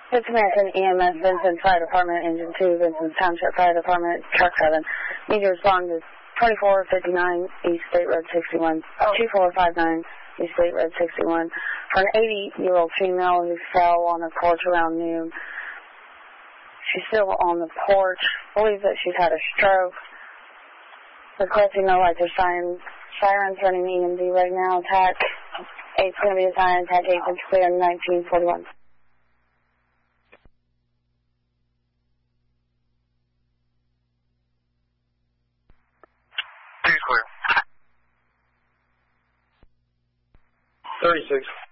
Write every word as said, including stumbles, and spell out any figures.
It's American E M S, Vincent Fire Department, Engine two, Vincent Township Fire Department, Truck seven. Need to respond to twenty-four fifty-nine East State Road sixty-one, two four five nine East State Road sixty-one, for an eighty-year-old female who fell on a porch around noon. She's still on the porch. Believes that she's had a stroke. Requesting no lights or sirens. Sirens running E M D right now. Attack eight's going to be a siren. Attack eight is clear in nineteen forty-one. Two's clear. thirty-six.